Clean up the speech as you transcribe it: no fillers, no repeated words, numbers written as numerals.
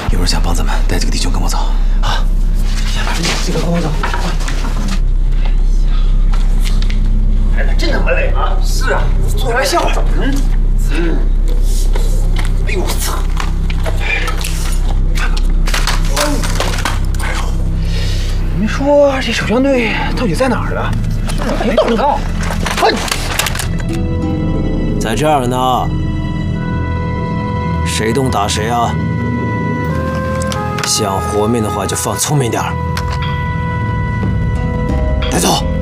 有人想帮咱们，带几个弟兄跟我走。啊，先把这个跟我走。 哎，真他妈累啊！是啊，做点像话。哎呦我操！你们说这守江队到底在哪儿了？没找到。 在这儿呢。谁动打谁啊！想活命的话就放聪明点儿。带走。